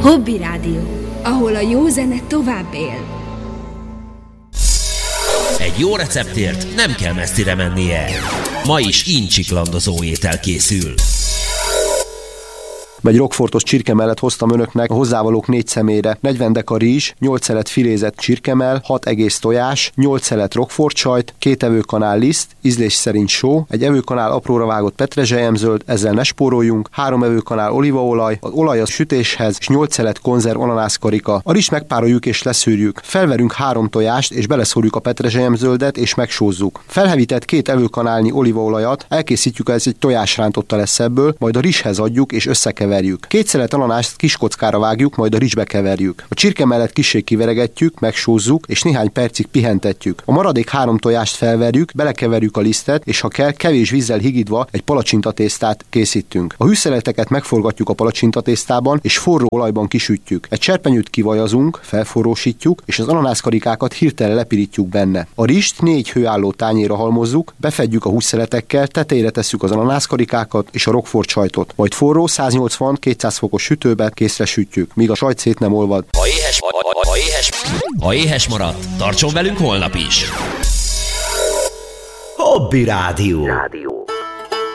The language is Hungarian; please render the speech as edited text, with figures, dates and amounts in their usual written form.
Hobby Rádió, ahol a jó zene tovább él. Egy jó receptért nem kell messzire mennie. Ma is incsiklandozó étel készül. Egy rockfortos csirkemellett hoztam önöknek a hozzávalók 4 személyre. 40 deka rizs, 8 szelet filézett csirkemell, 6 egész tojás, 8 szelet rockfort sajt, 2 evőkanál liszt, ízlés szerint só, 1 evőkanál apróra vágott petrezselyemzöld, ezzel ne spóroljunk, 3 evőkanál olívaolaj, az olaj a sütéshez, és 8 szelet konzerv ananászkarika. A rizst megpároljuk és leszűrjük. Felverünk 3 tojást, és beleszórjuk a petrezselyemzöldet, és megsózzuk. Felhevített 2 evőkanálnyi olívaolajat, elkészítjük, ez egy tojásrántotta lesz ebből, majd a rizshez adjuk, és összekeverjük. 2 szelet ananást kis kockára vágjuk, majd a rizsbe keverjük. A csirke mellett kissé kiveregetjük, megsózzuk, és néhány percig pihentetjük. A maradék 3 tojást felverjük, belekeverjük a lisztet, és ha kell, kevés vízzel higítva egy palacsintatésztát készítünk. A hűszeleteket megforgatjuk a palacsintatésztában, és forró olajban kisütjük. Egy serpenyőt kivajazunk, felforrósítjuk, és az ananászkarikákat hirtelen lepirítjuk benne. A rizst 4 hőálló tányérra halmozzuk, befedjük a hússzeletekkel, tetejére tesszük az ananászkarikákat és a rockfort sajtot. Majd forró 180-200 fokos sütőbe készre sütjük, míg a sajt szét nem olvad. Ha éhes maradt, tartson velünk holnap is! Hobby Rádió.